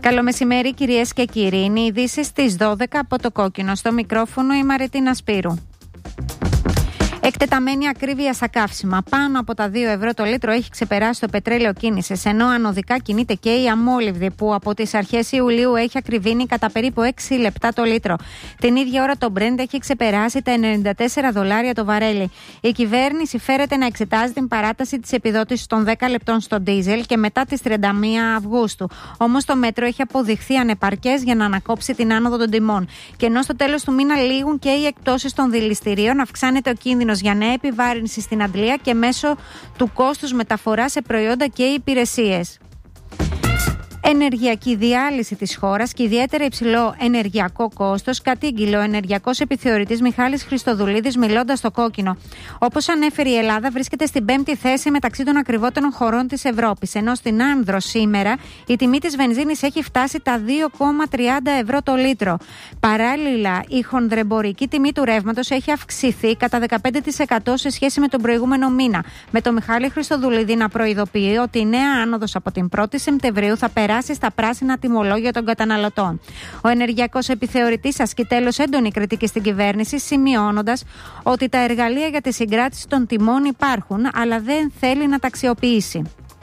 Καλό μεσημέρι, κυρίες και κύριοι. Είναι οι ειδήσεις στις 12 από το Κόκκινο. Στο μικρόφωνο η Μαρετίνα Σπύρου. Εκτεταμένη ακρίβεια στα καύσιμα. Πάνω από τα 2 ευρώ το λίτρο έχει ξεπεράσει το πετρέλαιο κίνησης, ενώ ανωδικά κινείται και η αμόλυβδη, που από τις αρχές Ιουλίου έχει ακριβήνει κατά περίπου 6 λεπτά το λίτρο. Την ίδια ώρα το Brent έχει ξεπεράσει τα $94 το βαρέλι. Η κυβέρνηση φέρεται να εξετάζει την παράταση της επιδότησης των 10 λεπτών στο ντίζελ και μετά τις 31 Αυγούστου. Όμως το μέτρο έχει αποδειχθεί ανεπαρκές για να ανακόψει την άνοδο των τιμών. Και ενώ στο τέλος του μήνα λήγουν και οι εκπτώσεις των δηληστηρίων, αυξάνεται ο κίνδυνος για νέα επιβάρυνση στην αντλία και μέσω του κόστους μεταφοράς σε προϊόντα και υπηρεσίες. Ενεργειακή διάλυση της χώρας και ιδιαίτερα υψηλό ενεργειακό κόστος, κατήγγειλε ο ενεργειακός επιθεωρητής Μιχάλης Χριστοδουλίδης μιλώντας στο Κόκκινο. Όπως ανέφερε, η Ελλάδα βρίσκεται στην 5η θέση μεταξύ των ακριβότερων χωρών της Ευρώπης, ενώ στην Άνδρο σήμερα η τιμή της βενζίνης έχει φτάσει τα 2,30 ευρώ το λίτρο. Παράλληλα, η χονδρεμπορική τιμή του ρεύματος έχει αυξηθεί κατά 15% σε σχέση με τον προηγούμενο μήνα. Με τον Μιχάλη Χριστοδουλίδη να προειδοποιεί ότι η νέα άνοδος από την 1η Σεπτεμβρίου θα περάσει στα πράσινα τιμολόγια των καταναλωτών. Ο ενεργειακός επιθεωρητής ασκεί τέλος έντονη κριτική στην κυβέρνηση, σημειώνοντας ότι τα εργαλεία για τη συγκράτηση των τιμών υπάρχουν, αλλά δεν θέλει να τα αξιοποιήσει.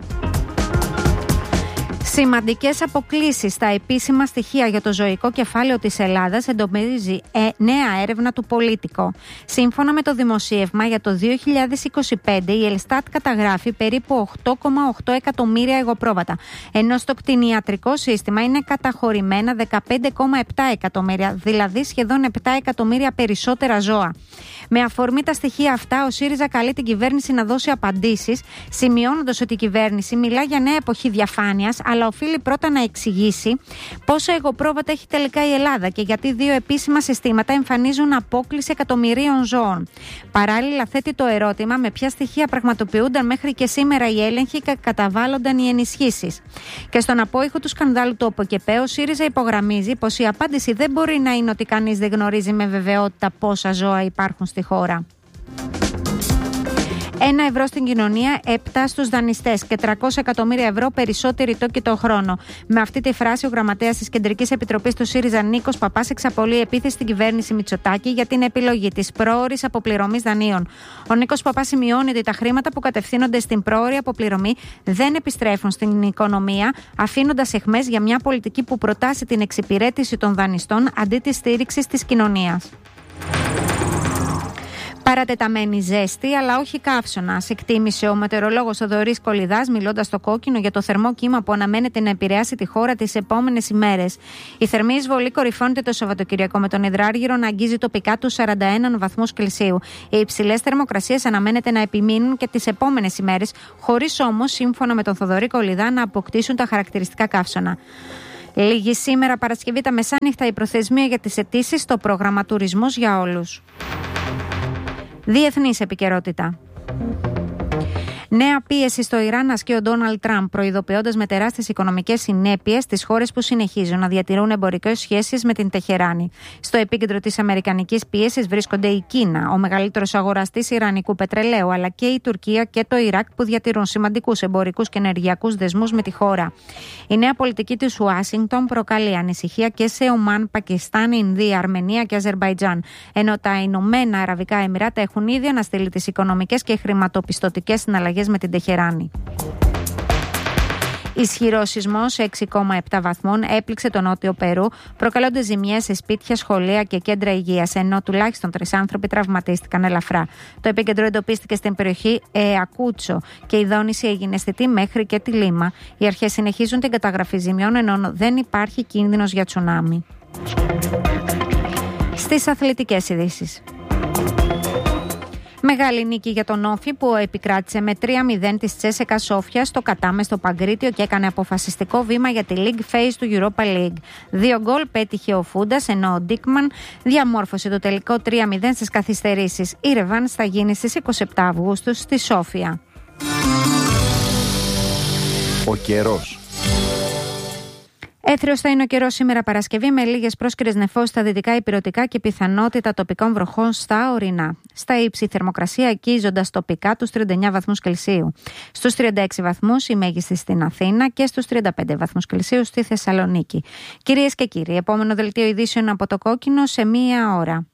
Σημαντικές αποκλίσεις στα επίσημα στοιχεία για το ζωικό κεφάλαιο της Ελλάδας εντοπίζει νέα έρευνα του Πολίτικο. Σύμφωνα με το δημοσίευμα, για το 2025 η Ελστάτ καταγράφει περίπου 8,8 εκατομμύρια εγωπρόβατα, ενώ στο κτηνιατρικό σύστημα είναι καταχωρημένα 15,7 εκατομμύρια, δηλαδή σχεδόν 7 εκατομμύρια περισσότερα ζώα. Με αφορμή τα στοιχεία αυτά, ο ΣΥΡΙΖΑ καλεί την κυβέρνηση να δώσει απαντήσεις, σημειώνοντας ότι η κυβέρνηση μιλά για νέα εποχή διαφάνειας, αλλά οφείλει πρώτα να εξηγήσει πόσα εγωπρόβατα έχει τελικά η Ελλάδα και γιατί 2 επίσημα συστήματα εμφανίζουν απόκλιση εκατομμυρίων ζώων. Παράλληλα, θέτει το ερώτημα με ποια στοιχεία πραγματοποιούνταν μέχρι και σήμερα οι έλεγχοι και καταβάλλονταν οι ενισχύσεις. Και στον απόϊχο του σκανδάλου του ΟΠΟΚΕΠΕ, ο ΣΥΡΙΖΑ υπογραμμίζει πως η απάντηση δεν μπορεί να είναι ότι κανείς δεν γνωρίζει με βεβαιότητα πόσα ζώα υπάρχουν στη χώρα. 1 ευρώ στην κοινωνία, 7 στους δανειστές και 300 εκατομμύρια ευρώ περισσότεροι τόκοι το χρόνο. Με αυτή τη φράση, ο γραμματέας της Κεντρικής Επιτροπής του ΣΥΡΙΖΑ, Νίκος Παπάς, εξαπολύει επίθεση στην κυβέρνηση Μητσοτάκη για την επιλογή της πρόωρης αποπληρωμής δανείων. Ο Νίκος Παπάς σημειώνει ότι τα χρήματα που κατευθύνονται στην πρόωρη αποπληρωμή δεν επιστρέφουν στην οικονομία, αφήνοντας αιχμές για μια πολιτική που προτάσει την εξυπηρέτηση των δανειστών αντί της στήριξης της κοινωνίας. Παρατεταμένη ζέστη, αλλά όχι καύσωνας, εκτίμησε ο μετεωρολόγος Θοδωρής Κολιδάς, μιλώντας στο Κόκκινο για το θερμό κύμα που αναμένεται να επηρεάσει τη χώρα τις επόμενες ημέρες. Η θερμή εισβολή κορυφώνεται το Σαββατοκύριακο, με τον υδράργυρο να αγγίζει τοπικά τους 41 βαθμούς Κελσίου. Οι υψηλές θερμοκρασίες αναμένεται να επιμείνουν και τις επόμενες ημέρες, χωρίς όμως, σύμφωνα με τον Θοδωρή Κολιδά, να αποκτήσουν τα χαρακτηριστικά καύσωνα. Λίγη σήμερα Παρασκευή τα μεσάνυχτα η προθεσμία για τις αιτήσεις στο πρόγραμμα Τουρισμός για όλους. Διεθνής επικαιρότητα. Νέα πίεση στο Ιράν ασκεί ο Ντόναλντ Τραμπ, προειδοποιώντας με τεράστιες οικονομικές συνέπειες στις χώρες που συνεχίζουν να διατηρούν εμπορικές σχέσεις με την Τεχεράνη. Στο επίκεντρο της αμερικανικής πίεσης βρίσκονται η Κίνα, ο μεγαλύτερος αγοραστής ιρανικού πετρελαίου, αλλά και η Τουρκία και το Ιράκ, που διατηρούν σημαντικούς εμπορικούς και ενεργειακούς δεσμούς με τη χώρα. Η νέα πολιτική της Ουάσιγκτον προκαλεί ανησυχία και σε Ομάν, Πακιστάν, Ινδία, Αρμενία και Αζερμπαϊτζάν, ενώ τα Ηνωμένα Αραβικά Εμιράτα έχουν ήδη αναστείλει τις οικονομικές και χρηματοπιστωτικές συναλλαγές με την Τεχεράνη. Ισχυρός σεισμός 6,7 βαθμών έπληξε το νότιο Περού, προκαλώντας ζημιές σε σπίτια, σχολεία και κέντρα υγείας, ενώ τουλάχιστον 3 άνθρωποι τραυματίστηκαν ελαφρά. Το επίκεντρο εντοπίστηκε στην περιοχή Ακούτσο και η δόνηση έγινε αισθητή μέχρι και τη Λίμα. Οι αρχές συνεχίζουν την καταγραφή ζημιών, ενώ δεν υπάρχει κίνδυνος για τσουνάμι. Στις αθλητικές ειδήσεις. Μεγάλη νίκη για τον Όφη, που επικράτησε με 3-0 της Τσέσεκα Σόφια στο Κατάμε στο Παγκρίτιο και έκανε αποφασιστικό βήμα για τη League Phase του Europa League. 2 γκολ πέτυχε ο Φούντας, ενώ ο Ντίκμαν διαμόρφωσε το τελικό 3-0 στις καθυστερήσεις. Η ρεβάνς θα γίνει στις 27 Αυγούστου στη Σόφια. Ο καιρός. Έθριος θα είναι ο καιρός σήμερα Παρασκευή, με λίγες πρόσκαιρες νεφώσεις στα δυτικά ηπειρωτικά και πιθανότητα τοπικών βροχών στα ορεινά. Στα ύψη, θερμοκρασία αγγίζοντας τοπικά τους 39 βαθμούς Κελσίου. Στους 36 βαθμούς η μέγιστη στην Αθήνα και στους 35 βαθμούς Κελσίου στη Θεσσαλονίκη. Κυρίες και κύριοι, επόμενο δελτίο ειδήσεων από το Κόκκινο σε 1 ώρα.